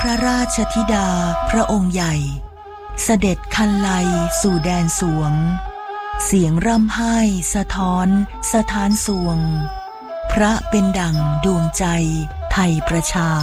ระราชธิดาพระองค์ใหญ่เสด็จคันไลสู่แดนสวงเสียงร่ำไห้สะท้อนสถานสวงพระเป็นดั่งดวงใจไทยประชา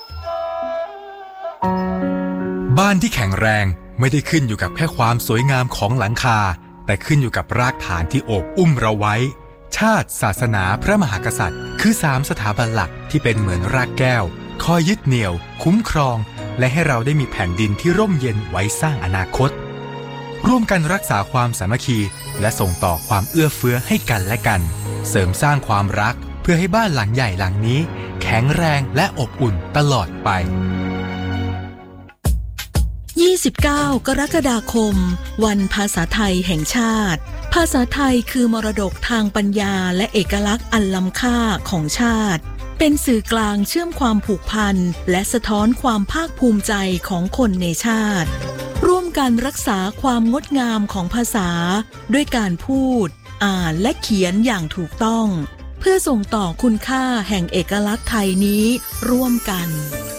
บ้านที่แข็งแรงไม่ได้ขึ้นอยู่กับแค่ความสวยงามของหลังคาแต่ขึ้นอยู่กับรากฐานที่โอบอุ้มเราไว้ชาติศาสนาพระมหากษัตริย์คือ3สถาบันหลักที่เป็นเหมือนรากแก้วคอยยึดเหนี่ยวคุ้มครองและให้เราได้มีแผ่นดินที่ร่มเย็นไว้สร้างอนาคตร่วมกันรักษาความสามัคคีและส่งต่อความเอื้อเฟื้อให้กันและกันเสริมสร้างความรักเพื่อให้บ้านหลังใหญ่หลังนี้แข็งแรงและอบอุ่นตลอดไป 29 กรกฎาคมวันภาษาไทยแห่งชาติภาษาไทยคือมรดกทางปัญญาและเอกลักษณ์อันล้ำค่าของชาติเป็นสื่อกลางเชื่อมความผูกพันและสะท้อนความภาคภูมิใจของคนในชาติร่วมกันรักษาความงดงามของภาษาด้วยการพูดอ่านและเขียนอย่างถูกต้องเพื่อส่งต่อคุณค่าแห่งเอกลักษณ์ไทยนี้ร่วมกัน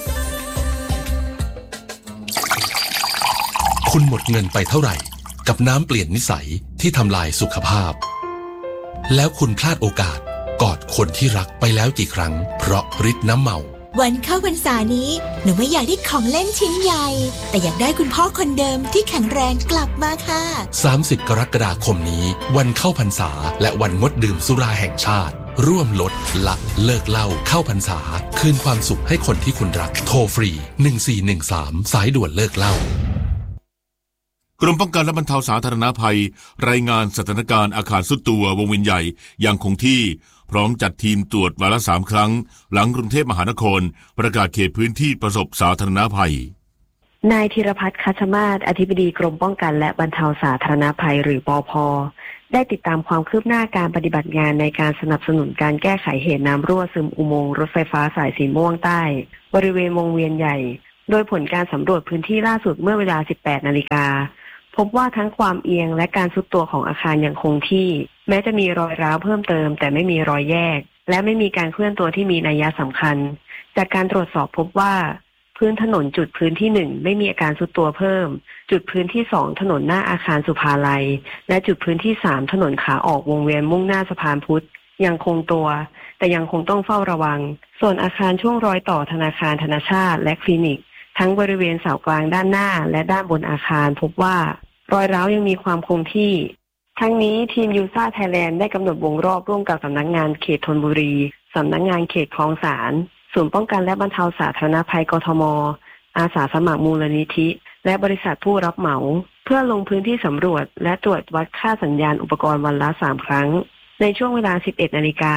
คุณหมดเงินไปเท่าไหร่กับน้ำเปลี่ยนนิสัยที่ทำลายสุขภาพแล้วคุณพลาดโอกาสกอดคนที่รักไปแล้วกี่ครั้งเพราะฤทธิ์น้ำเมาวันเข้าพรรษานี้หนูไม่อยากได้ของเล่นชิ้นใหญ่แต่อยากได้คุณพ่อคนเดิมที่แข็งแรงกลับมาค่ะ 30 กรกฎาคมนี้วันเข้าพรรษาและวันงดดื่มสุราแห่งชาติร่วมลดละเลิกเหล้าเข้าพรรษาคืนความสุขให้คนที่คุณรักโทรฟรี1413สายด่วนเลิกเหล้ากรมป้องกันและบรรเทาสาธารณภัยรายงานสถานการณ์อาคารทรุดตัววงเวียนใหญ่อย่างคงที่พร้อมจัดทีมตรวจวันละ3 ครั้งหลังกรุงเทพมหานครประกาศเขตพื้นที่ประสบสาธารณภัยนายธีรพัฒน์คัชมาศอธิบดีกรมป้องกันและบรรเทาสาธารณภัยหรือปภ.ได้ติดตามความคืบหน้าการปฏิบัติงานในการสนับสนุนการแก้ไขเหตุน้ำรั่วซึมอุโมงค์รถไฟฟ้าสายสีม่วงใต้บริเวณวงเวียนใหญ่โดยผลการสำรวจพื้นที่ล่าสุดเมื่อเวลา 18 นาฬิกาพบว่าทั้งความเอียงและการทรุดตัวของอาคารยังคงที่แม้จะมีรอยร้าวเพิ่มเติมแต่ไม่มีรอยแยกและไม่มีการเคลื่อนตัวที่มีนัยสำคัญจากการตรวจสอบพบว่าพื้นถนนจุดพื้นที่1ไม่มีอาการทรุดตัวเพิ่มจุดพื้นที่2ถนนหน้าอาคารสุภาลัยและจุดพื้นที่3ถนนขาออกวงเวียนมุ่งหน้าสะพานพุทธยังคงตัวแต่ยังคงต้องเฝ้าระวังส่วนอาคารช่วงรอยต่อธนาคารธนชาติและคลินิกทั้งบริเวณเสากลางด้านหน้าและด้านบนอาคารพบว่ารอยร้าวยังมีความคงที่ทั้งนี้ทีมยูซ่าไทยแลนด์ได้กำหนดวงรอบร่วมกับสำนักงานเขตธนบุรีสำนักงานเขตคลองสารศูนย์ป้องกันและบรรเทาสาธารณภัยกทม.อาสาสมัครมูลนิธิและบริษัทผู้รับเหมาเพื่อลงพื้นที่สำรวจและตรวจวัดค่าสัญญาณอุปกรณ์วันละ3 ครั้งในช่วงเวลา 11 นาฬิกา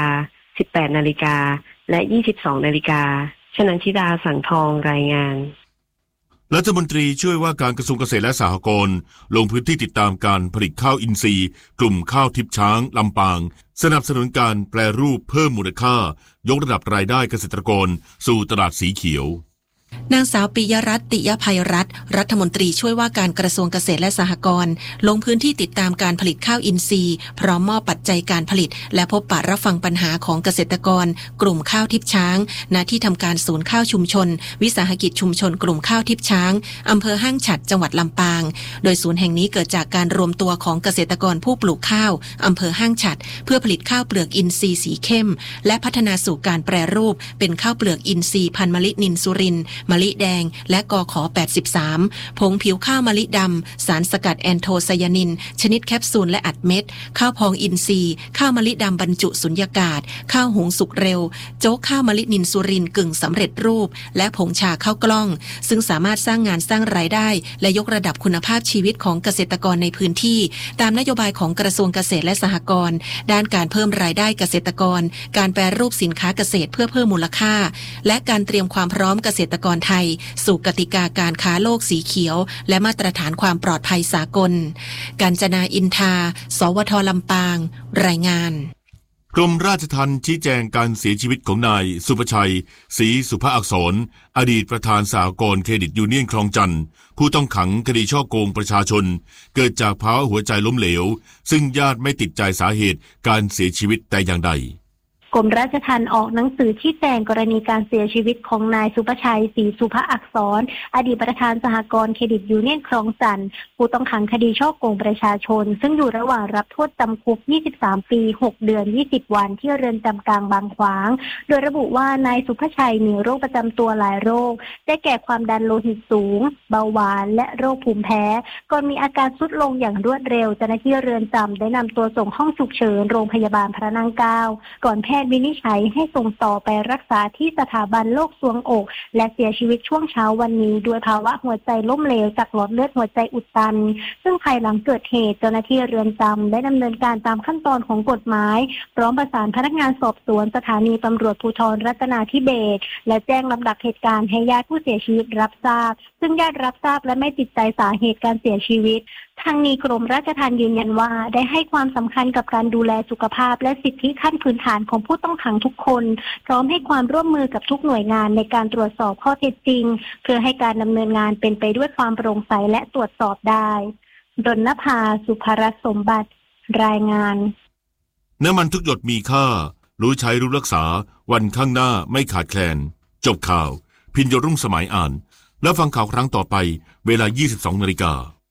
18 นาฬิกาและ 22 นาฬิกาชนันชิดาสังทองรายงานรัฐมนตรีช่วยว่าการกระทรวงเกษตรและสหกรณ์ลงพื้นที่ติดตามการผลิตข้าวอินทรีย์กลุ่มข้าวทิพย์ช้างลำปางสนับสนุนการแปรรูปเพิ่มมูลค่ายกระดับรายได้เกษตรกรสู่ตลาดสีเขียวนางสาวปิยรัตน์ ติยภัยรัตน์รัฐมนตรีช่วยว่าการกระทรวงเกษตรและสหกรณ์ลงพื้นที่ติดตามการผลิตข้าวอินทรีย์พร้อมมอบปัจจัยการผลิตและพบปะรับฟังปัญหาของเกษตรกรกลุ่มข้าวทิพย์ช้างณที่ทำการศูนย์ข้าวชุมชนวิสาหกิจชุมชนกลุ่มข้าวทิพย์ช้างอำเภอห้างฉัตรจังหวัดลำปางโดยศูนย์แห่งนี้เกิดจากการรวมตัวของเกษตรกรผู้ปลูกข้าวอำเภอห้างฉัตรเพื่อผลิตข้าวเปลือกอินทรีย์สีเข้มและพัฒนาสู่การแปรรูปเป็นข้าวเปลือกอินทรีย์พันธุ์มะลินินสุรินทร์มะลิแดงและกข83ผงผิวข้าวมะลิดำสารสกัดแอนโทไซยานินชนิดแคปซูลและอัดเม็ดข้าวพองอินทรีย์ข้าวมะลิดำบรรจุสุญญากาศข้าวหุงสุกเร็วโจ๊กข้าวมะลินินสุรินทร์กึ่งสำเร็จรูปและผงชาข้าวกล้องซึ่งสามารถสร้างงานสร้างรายได้และยกระดับคุณภาพชีวิตของเกษตรกรในพื้นที่ตามนโยบายของกระทรวงเกษตรและสหกรณ์ด้านการเพิ่มรายได้เกษตรกรการแปรรูปสินค้าเกษตรเพื่อเพิ่มมูลค่าและการเตรียมความพร้อมเกษตรกรไทยสู่กติกาการค้าโลกสีเขียวและมาตรฐานความปลอดภัยสากลกาญจนาอินทาสวทลำปางรายงานกรมราชทัณฑ์ชี้แจงการเสียชีวิตของนายสุภชัยศรีสุภอักษรอดีตประธานสหกรณ์เครดิตยูเนียนคลองจันทร์ผู้ต้องขังคดีฉ้อโกงประชาชนเกิดจากภาวะหัวใจล้มเหลวซึ่งญาติไม่ติดใจสาเหตุการเสียชีวิตแต่อย่างใดกรมราชทัณฑ์ออกหนังสือชี้แจงกรณีการเสียชีวิตของนายสุภชัยศรีสุภอักษรอดีตประธานสหกรณ์เครดิตยูเนี่ยนคลองจันทร์ผู้ต้องขังคดีฉ้อโกงประชาชนซึ่งอยู่ระหว่างรับโทษจำคุก23 ปี 6 เดือน 20 วันที่เรือนจำกลางบางขวางโดยระบุว่านายสุภชัยมีโรคประจำตัวหลายโรคได้แก่ความดันโลหิตสูงเบาหวานและโรคภูมิแพ้ก่อนมีอาการทรุดลงอย่างรวดเร็วเจ้าหน้าที่เรือนจำได้นำตัวส่งห้องฉุกเฉินโรงพยาบาลพระนั่งเกล้าก่อนแพทย์วินิจฉัยให้ส่งต่อไปรักษาที่สถาบันโรคทรวงอกและเสียชีวิตช่วงเช้าวันนี้ด้วยภาวะหัวใจล้มเหลวจากหลอดเลือดหัวใจอุดตันซึ่งภายหลังเกิดเหตุเจ้าหน้าที่เรือนจำได้ดำเนินการตามขั้นตอนของกฎหมายพร้อมประสานพนักงานสอบสวนสถานีตำรวจภูธรรัตนาธิเบศรและแจ้งลำดับเหตุการณ์ให้ญาติผู้เสียชีวิตรับทราบซึ่งญาติรับทราบและไม่ติดใจสาเหตุการเสียชีวิตทางนี้กรมราชทัณฑ์ยืนยันว่าได้ให้ความสำคัญกับการดูแลสุขภาพและสิทธิขั้นพื้นฐานของผู้ต้องขังทุกคนพร้อมให้ความร่วมมือกับทุกหน่วยงานในการตรวจสอบข้อเท็จจริงเพื่อให้การดำเนินงานเป็นไปด้วยความโปร่งใสและตรวจสอบได้ดลนภาสุภรัตน์สมบัติรายงานน้ำมันทุกหยดมีค่ารู้ใช้รู้รักษาวันข้างหน้าไม่ขาดแคลนจบข่าวพิญโยรุ่งสมัยอ่านแล้วฟังข่าวครั้งต่อไปเวลา 22 นาฬิกา